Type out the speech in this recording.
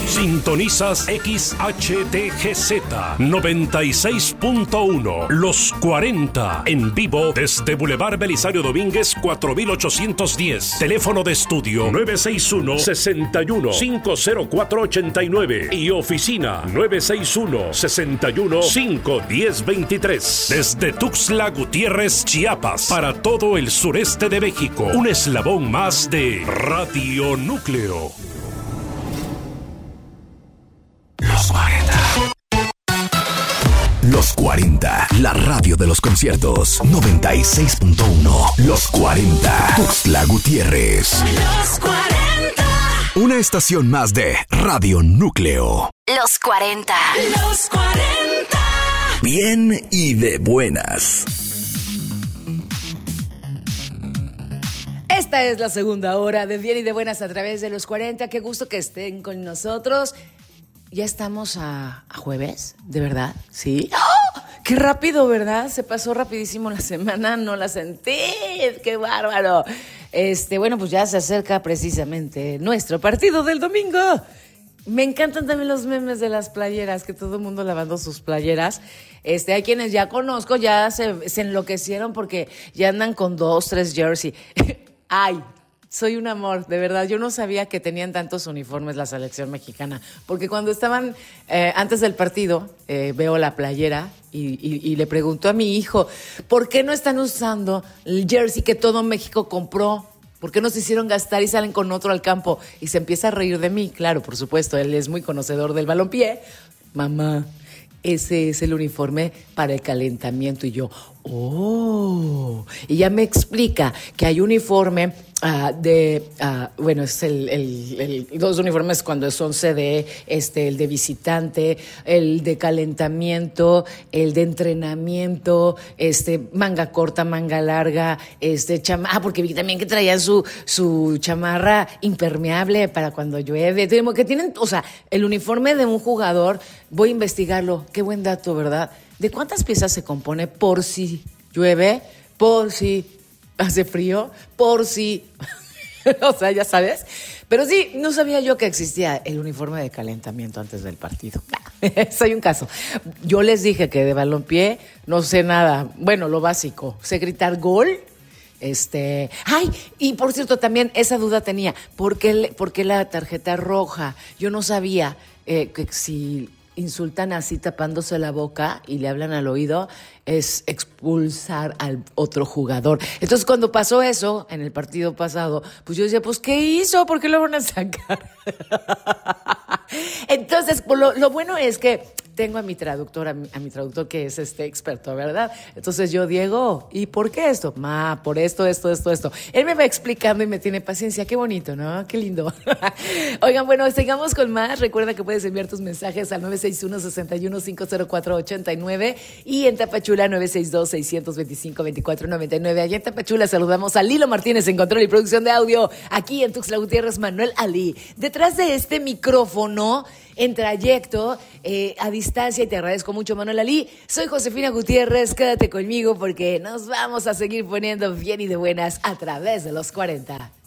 Sintonizas XHTGZ 96.1 Los 40 en vivo desde Boulevard Belisario Domínguez 4810. Teléfono de estudio 961-61-50489 y oficina 961-61-51023. Desde Tuxtla Gutiérrez, Chiapas, para todo el sureste de México. Un eslabón más de Radio Núcleo. Los 40. Los 40, la radio de los conciertos. 96.1. Los 40. Tuxtla Gutiérrez. Los 40. Una estación más de Radio Núcleo. Los 40. Los 40. Bien y de buenas. Esta es la segunda hora de Bien y de Buenas a través de los 40. Qué gusto que estén con nosotros. Ya estamos a jueves, ¿de verdad? ¿Sí? ¡Oh! ¡Qué rápido!, ¿verdad? Se pasó rapidísimo la semana, no la sentí. ¡Qué bárbaro! Bueno, pues ya se acerca precisamente nuestro partido del domingo. Me encantan también los memes de las playeras, que todo el mundo lavando sus playeras. Hay quienes ya conozco, ya se enloquecieron porque ya andan con 2, 3 jersey. ¡Ay! Soy un amor, de verdad. Yo no sabía que tenían tantos uniformes la selección mexicana, porque cuando estaban antes del partido, veo la playera y le pregunto a mi hijo, ¿por qué no están usando el jersey que todo México compró? ¿Por qué no se hicieron gastar y salen con otro al campo? Y se empieza a reír de mí. Claro, por supuesto, él es muy conocedor del balompié. Mamá, ese es el uniforme para el calentamiento. Y yo, ¡oh! Y ya me explica que hay uniforme bueno, es el dos uniformes cuando son CD, el de visitante, el de calentamiento, el de entrenamiento, manga corta, manga larga, porque vi también que traían su chamarra impermeable para cuando llueve. Que tienen, o sea, el uniforme de un jugador, voy a investigarlo, qué buen dato, ¿verdad? ¿De cuántas piezas se compone por si llueve, por si hace frío, por si... o sea, ya sabes. Pero sí, no sabía yo que existía el uniforme de calentamiento antes del partido. Soy un caso. Yo les dije que de balompié no sé nada. Bueno, lo básico. Sé gritar gol. Ay, y por cierto, también esa duda tenía. ¿Por qué la tarjeta roja? Yo no sabía que si insultan así tapándose la boca y le hablan al oído, es expulsar al otro jugador. Entonces, cuando pasó eso en el partido pasado, pues yo decía, pues, ¿qué hizo? ¿Por qué lo van a sacar? Entonces, pues, lo bueno es que tengo a mi traductor que es experto, ¿verdad? Entonces yo, Diego, ¿y por qué esto? Por esto. Él me va explicando y me tiene paciencia. Qué bonito, ¿no? Qué lindo. Oigan, bueno, sigamos con más. Recuerda que puedes enviar tus mensajes al 961-61-504-89 y en Tapachula 962-625-2499. Allá en Tapachula saludamos a Lilo Martínez en control y producción de audio. Aquí en Tuxtla Gutiérrez, Manuel Ali. Detrás de este micrófono, en trayecto, a distancia, y te agradezco mucho, Manuel Ali. Soy Josefina Gutiérrez, quédate conmigo porque nos vamos a seguir poniendo bien y de buenas a través de los 40.